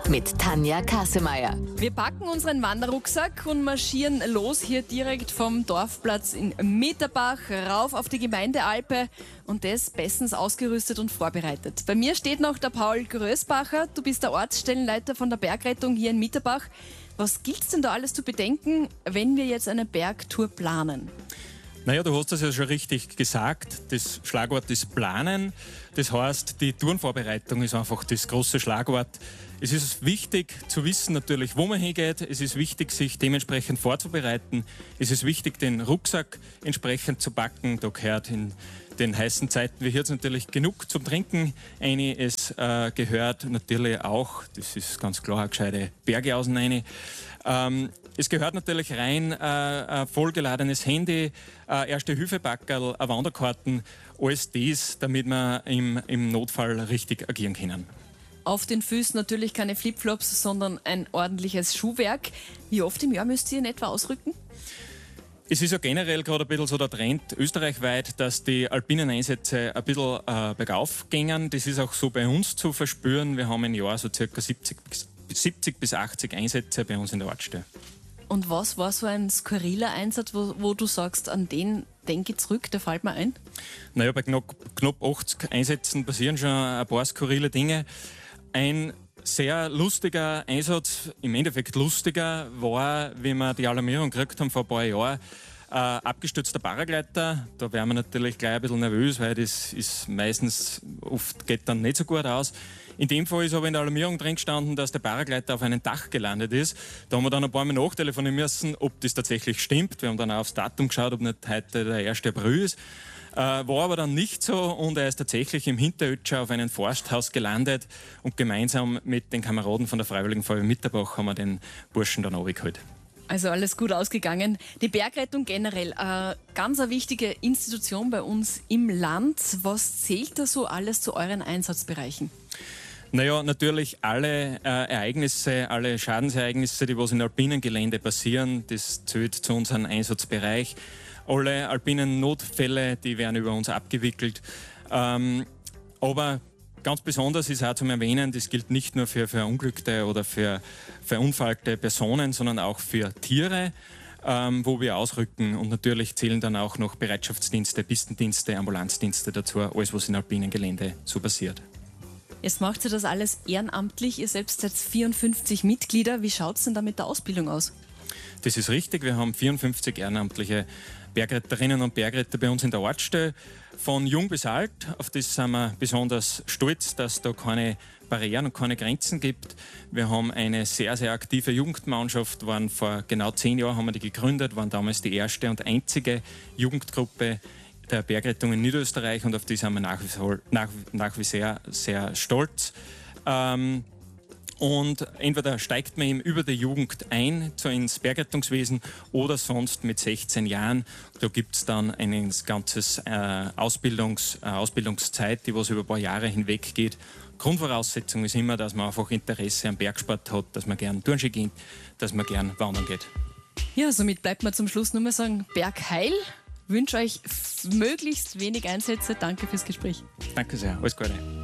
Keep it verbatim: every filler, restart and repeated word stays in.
mit Tanja Kassemeyer. Wir packen unseren Wanderrucksack und marschieren los hier direkt vom Dorfplatz in Mitterbach rauf auf die Gemeindealpe und das bestens ausgerüstet und vorbereitet. Bei mir steht noch der Paul Größbacher. Du bist der Ortsstellenleiter von der Bergrettung hier in Mitterbach. Was gilt's denn da alles zu bedenken, wenn wir jetzt eine Bergtour planen? Naja, du hast das ja schon richtig gesagt. Das Schlagwort ist Planen. Das heißt, die Tourenvorbereitung ist einfach das große Schlagwort. Es ist wichtig zu wissen natürlich, wo man hingeht. Es ist wichtig, sich dementsprechend vorzubereiten. Es ist wichtig, den Rucksack entsprechend zu packen. Da gehört in den heißen Zeiten wie jetzt natürlich genug zum Trinken rein. Es äh, gehört natürlich auch, das ist ganz klar, eine gescheite Berge außen rein. Ähm, es gehört natürlich rein äh, ein vollgeladenes Handy, äh, Erste-Hilfe-Packerl, eine Wanderkarten, alles das, damit wir im, im Notfall richtig agieren können. Auf den Füßen natürlich keine Flipflops, sondern ein ordentliches Schuhwerk. Wie oft im Jahr müsst ihr in etwa ausrücken? Es ist ja generell gerade ein bisschen so der Trend österreichweit, dass die alpinen Einsätze ein bisschen äh, bergauf gingen. Das ist auch so bei uns zu verspüren. Wir haben im Jahr so circa siebzig bis achtzig Einsätze bei uns in der Ortsstelle. Und was war so ein skurriler Einsatz, wo, wo du sagst, an den denke ich zurück, der fällt mir ein? Naja, bei knapp, knapp achtzig Einsätzen passieren schon ein paar skurrile Dinge. Ein sehr lustiger Einsatz, im Endeffekt lustiger, war, wie wir die Alarmierung gekriegt haben vor ein paar Jahren, äh, abgestürzter Paragleiter. Da wären wir natürlich gleich ein bisschen nervös, weil das ist meistens, oft geht dann nicht so gut aus. In dem Fall ist aber in der Alarmierung drin gestanden, dass der Paragleiter auf einem Dach gelandet ist. Da haben wir dann ein paar Mal nachtelefonieren müssen, ob das tatsächlich stimmt. Wir haben dann auch aufs Datum geschaut, ob nicht heute der erste April ist. Äh, war aber dann nicht so und er ist tatsächlich im Hinterötscher auf einem Forsthaus gelandet und gemeinsam mit den Kameraden von der Freiwilligen Feuerwehr Mitterbach haben wir den Burschen dann runtergeholt. Also alles gut ausgegangen. Die Bergrettung generell, äh, ganz eine wichtige Institution bei uns im Land. Was zählt da so alles zu euren Einsatzbereichen? Naja, natürlich alle äh, Ereignisse, alle Schadensereignisse, die was in alpinen Gelände passieren, das zählt zu unserem Einsatzbereich. Alle alpinen Notfälle, die werden über uns abgewickelt. Ähm, aber ganz besonders ist auch zum Erwähnen, das gilt nicht nur für verunglückte oder für verunfallte Personen, sondern auch für Tiere, ähm, wo wir ausrücken. Und natürlich zählen dann auch noch Bereitschaftsdienste, Pistendienste, Ambulanzdienste dazu, alles was in alpinen Gelände so passiert. Jetzt macht ihr das alles ehrenamtlich. Ihr selbst seid vierundfünfzig Mitglieder. Wie schaut es denn da mit der Ausbildung aus? Das ist richtig. Wir haben vierundfünfzig ehrenamtliche Bergretterinnen und Bergretter bei uns in der Ortsstelle. Von jung bis alt. Auf das sind wir besonders stolz, dass da keine Barrieren und keine Grenzen gibt. Wir haben eine sehr, sehr aktive Jugendmannschaft. Waren vor genau zehn Jahren haben wir die gegründet, waren damals die erste und einzige Jugendgruppe der Bergrettung in Niederösterreich und auf die sind wir nach wie, vor, nach, nach wie sehr, sehr stolz. Ähm, und entweder steigt man eben über die Jugend ein so ins Bergrettungswesen oder sonst mit sechzehn Jahren. Da gibt es dann eine ganze äh, Ausbildungs, äh, Ausbildungszeit, die was über ein paar Jahre hinweg geht. Grundvoraussetzung ist immer, dass man einfach Interesse am Bergsport hat, dass man gern Turnschuh geht, dass man gern wandern geht. Ja, somit bleibt mir zum Schluss nur mal sagen, Bergheil. Ich wünsche euch möglichst wenig Einsätze. Danke fürs Gespräch. Danke sehr. Alles Gute.